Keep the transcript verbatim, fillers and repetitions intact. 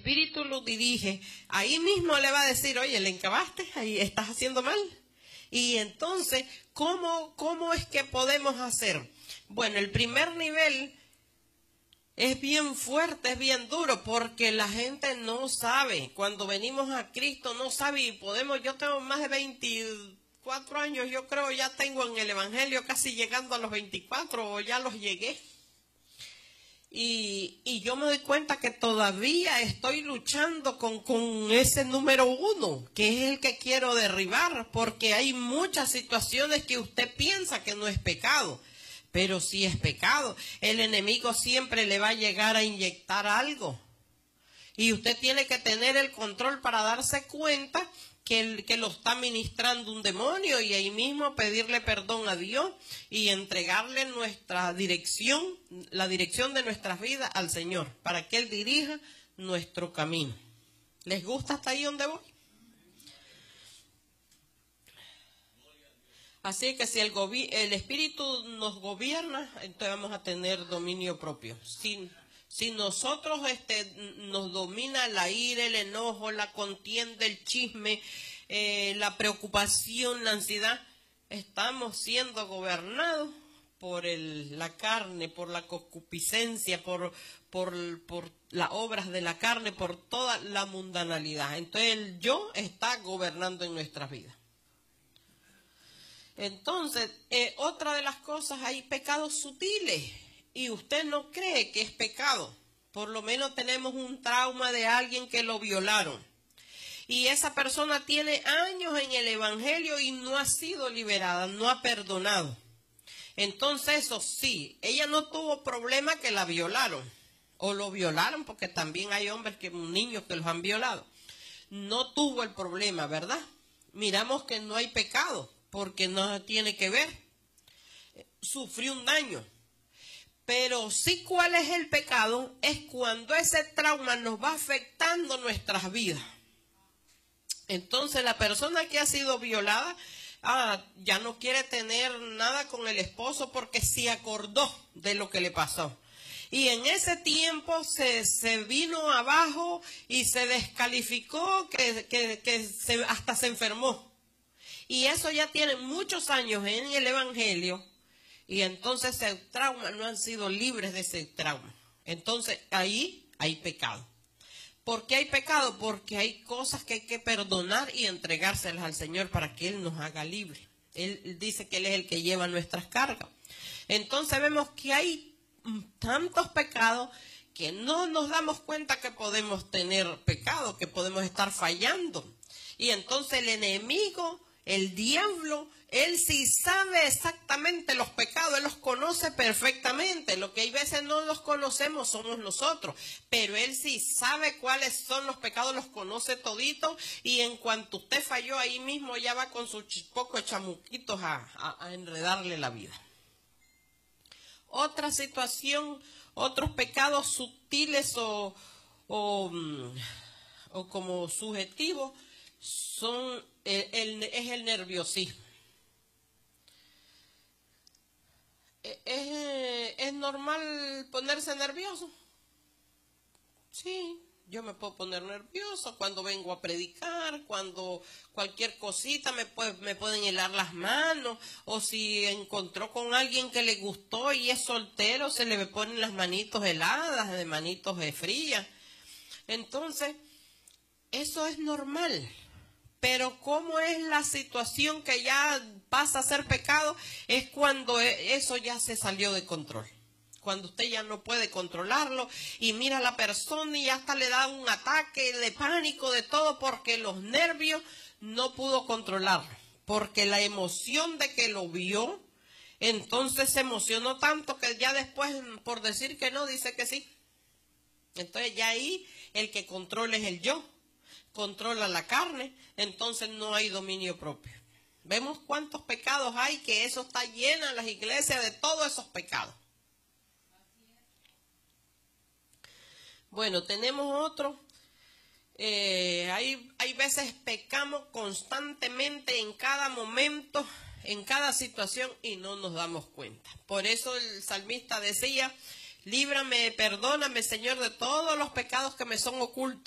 Espíritu lo dirige, ahí mismo le va a decir, oye, le encabaste, ahí estás haciendo mal. Y entonces, ¿cómo, cómo es que podemos hacer? Bueno, el primer nivel es bien fuerte, es bien duro, porque la gente no sabe. Cuando venimos a Cristo no sabe y podemos, yo tengo más de veinticuatro años, yo creo ya tengo en el Evangelio casi llegando a los veinticuatro o ya los llegué. Y, y yo me doy cuenta que todavía estoy luchando con, con ese número uno, que es el que quiero derribar, porque hay muchas situaciones que usted piensa que no es pecado, pero sí es pecado. El enemigo siempre le va a llegar a inyectar algo. Y usted tiene que tener el control para darse cuenta que, el, que lo está ministrando un demonio y ahí mismo pedirle perdón a Dios y entregarle nuestra dirección, la dirección de nuestras vidas al Señor, para que Él dirija nuestro camino. ¿Les gusta hasta ahí donde voy? Así que si el, el Espíritu nos gobierna, entonces vamos a tener dominio propio. Si, si nosotros este, nos domina la ira, el enojo, la contienda, el chisme, eh, la preocupación, la ansiedad, estamos siendo gobernados por el, la carne, por la concupiscencia, por, por, por las obras de la carne, por toda la mundanalidad. Entonces el yo está gobernando en nuestras vidas. Entonces, eh, otra de las cosas, hay pecados sutiles y usted no cree que es pecado. Por lo menos tenemos un trauma de alguien que lo violaron. Y esa persona tiene años en el Evangelio y no ha sido liberada, no ha perdonado. Entonces, eso sí, ella no tuvo problema que la violaron. O lo violaron, porque también hay hombres, que niños que los han violado. No tuvo el problema, ¿verdad? Miramos que no hay pecado, porque no tiene que ver. Sufrió un daño. Pero sí, ¿cuál es el pecado? Es cuando ese trauma nos va afectando nuestras vidas. Entonces la persona que ha sido violada ah, ya no quiere tener nada con el esposo porque se acordó de lo que le pasó. Y en ese tiempo se, se vino abajo y se descalificó, que, que, que se, hasta se enfermó. Y eso ya tiene muchos años en el Evangelio. Y entonces ese trauma, no han sido libres de ese trauma. Entonces ahí hay pecado. ¿Por qué hay pecado? Porque hay cosas que hay que perdonar y entregárselas al Señor para que Él nos haga libre. Él dice que Él es el que lleva nuestras cargas. Entonces vemos que hay tantos pecados que no nos damos cuenta que podemos tener pecado, que podemos estar fallando. Y entonces el enemigo, el diablo, él sí sabe exactamente los pecados, él los conoce perfectamente. Lo que hay veces no los conocemos somos nosotros, pero él sí sabe cuáles son los pecados, los conoce toditos, y en cuanto usted falló, ahí mismo ya va con sus pocos chamuquitos a, a, a enredarle la vida. Otra situación, otros pecados sutiles o, o, o como subjetivos son el, el, es el nerviosismo. ¿Es, ¿Es normal ponerse nervioso? Sí, yo me puedo poner nervioso cuando vengo a predicar, cuando cualquier cosita me, puede, me pueden helar las manos, o si encontró con alguien que le gustó y es soltero, se le ponen las manitos heladas, de manitos de frías. Entonces, eso es normal. Pero ¿cómo es la situación que ya pasa a ser pecado? Es cuando eso ya se salió de control. Cuando usted ya no puede controlarlo y mira a la persona y hasta le da un ataque de pánico, de todo, porque los nervios no pudo controlarlo. Porque la emoción de que lo vio, entonces se emocionó tanto que ya después, por decir que no, dice que sí. Entonces ya ahí el que controla es el yo. Controla la carne, entonces no hay dominio propio. Vemos cuántos pecados hay, que eso está lleno en las iglesias de todos esos pecados. Bueno, tenemos otro. Eh, hay, hay veces pecamos constantemente en cada momento, en cada situación y no nos damos cuenta. Por eso el salmista decía, líbrame, perdóname, Señor, de todos los pecados que me son ocultos.